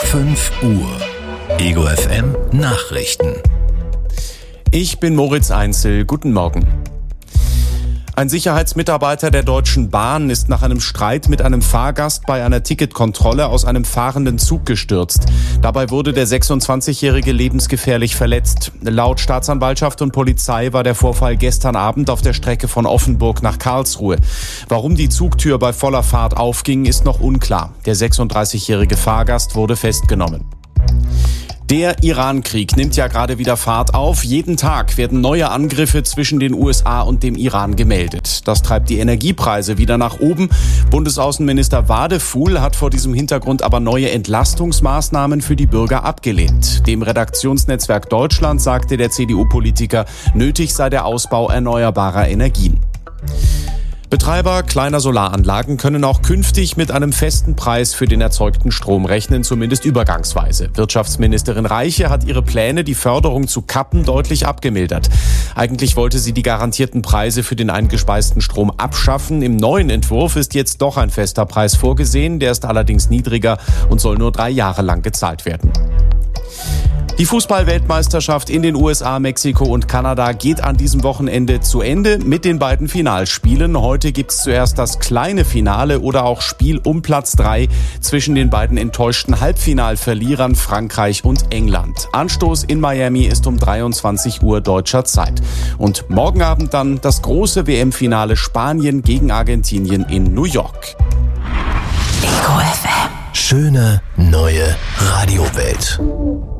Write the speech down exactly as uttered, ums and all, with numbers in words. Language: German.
fünf Uhr. Ego F M Nachrichten. Ich bin Moritz Einzel. Guten Morgen. Ein Sicherheitsmitarbeiter der Deutschen Bahn ist nach einem Streit mit einem Fahrgast bei einer Ticketkontrolle aus einem fahrenden Zug gestürzt. Dabei wurde der sechsundzwanzigjährige lebensgefährlich verletzt. Laut Staatsanwaltschaft und Polizei war der Vorfall gestern Abend auf der Strecke von Offenburg nach Karlsruhe. Warum die Zugtür bei voller Fahrt aufging, ist noch unklar. Der sechsunddreißigjährige Fahrgast wurde festgenommen. Der Iran-Krieg nimmt ja gerade wieder Fahrt auf. Jeden Tag werden neue Angriffe zwischen den U S A und dem Iran gemeldet. Das treibt die Energiepreise wieder nach oben. Bundesaußenminister Wadefuhl hat vor diesem Hintergrund aber neue Entlastungsmaßnahmen für die Bürger abgelehnt. Dem Redaktionsnetzwerk Deutschland sagte der C D U-Politiker, nötig sei der Ausbau erneuerbarer Energien. Betreiber kleiner Solaranlagen können auch künftig mit einem festen Preis für den erzeugten Strom rechnen, zumindest übergangsweise. Wirtschaftsministerin Reiche hat ihre Pläne, die Förderung zu kappen, deutlich abgemildert. Eigentlich wollte sie die garantierten Preise für den eingespeisten Strom abschaffen. Im neuen Entwurf ist jetzt doch ein fester Preis vorgesehen. Der ist allerdings niedriger und soll nur drei Jahre lang gezahlt werden. Die Fußball-Weltmeisterschaft in den U S A, Mexiko und Kanada geht an diesem Wochenende zu Ende mit den beiden Finalspielen. Heute gibt's zuerst das kleine Finale oder auch Spiel um Platz drei zwischen den beiden enttäuschten Halbfinalverlierern Frankreich und England. Anstoß in Miami ist um dreiundzwanzig Uhr deutscher Zeit. Und morgen Abend dann das große W M-Finale Spanien gegen Argentinien in New York. Ego F M. Schöne neue Radiowelt.